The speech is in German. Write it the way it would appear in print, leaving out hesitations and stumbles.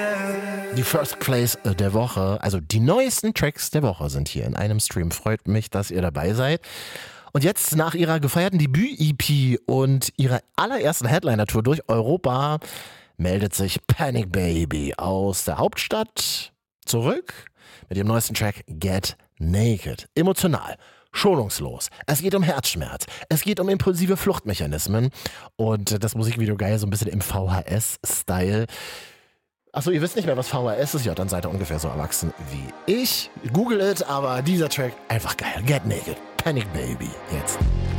Die First Place der Woche, also die neuesten Tracks der Woche sind hier in einem Stream. Freut mich, dass ihr dabei seid. Und jetzt nach ihrer gefeierten Debüt-EP und ihrer allerersten Headliner-Tour durch Europa meldet sich Panic Baby aus der Hauptstadt zurück mit ihrem neuesten Track Get Naked. Emotional, schonungslos. Es geht um Herzschmerz. Es geht um impulsive Fluchtmechanismen. Und das Musikvideo geil, so ein bisschen im VHS-Style. Achso, ihr wisst nicht mehr, was VHS ist? Ja, dann seid ihr ungefähr so erwachsen wie ich. Google it, aber dieser Track einfach geil. Get Naked. Panic Baby. Jetzt.